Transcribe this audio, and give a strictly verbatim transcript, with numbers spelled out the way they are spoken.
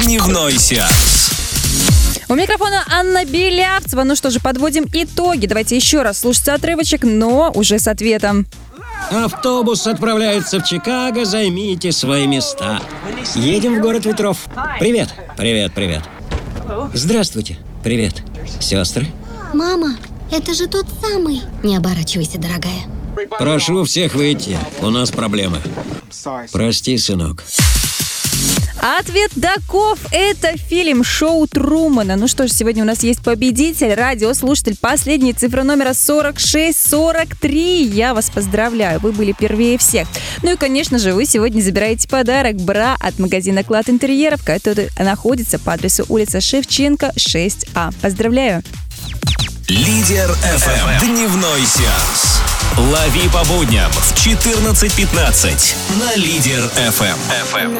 Дневной сеанс. У микрофона Анна Белявцева. Ну что же, подводим итоги. Давайте еще раз слушать отрывочек, но уже с ответом. Автобус отправляется в Чикаго, займите свои места. Едем в город ветров. Привет, привет, привет. Здравствуйте, привет, сестры. Мама, это же тот самый. Не оборачивайся, дорогая. Прошу всех выйти, у нас проблемы. Прости, сынок. Ответ таков. Это фильм «Шоу Трумана». Ну что ж, сегодня у нас есть победитель, радиослушатель. Последняя цифра номера сорок шесть сорок три. Я вас поздравляю, вы были первее всех. Ну и, конечно же, вы сегодня забираете подарок «Бра» от магазина «Клад интерьеров», который находится по адресу улица Шевченко, шесть А. Поздравляю! Лидер эф эм. Дневной сеанс. Лови по будням в четырнадцать пятнадцать на Лидер эф эм.